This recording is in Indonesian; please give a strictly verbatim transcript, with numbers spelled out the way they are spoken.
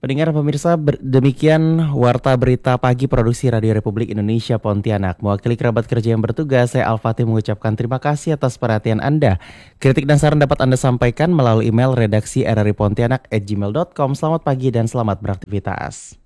Pendengar pemirsa, ber- demikian Warta Berita Pagi Produksi Radio Republik Indonesia Pontianak. Mewakili kerabat kerja yang bertugas, saya Al-Fatih mengucapkan terima kasih atas perhatian Anda. Kritik dan saran dapat Anda sampaikan melalui email redaksi r r i pontianak at gmail dot com. Selamat pagi dan selamat beraktivitas.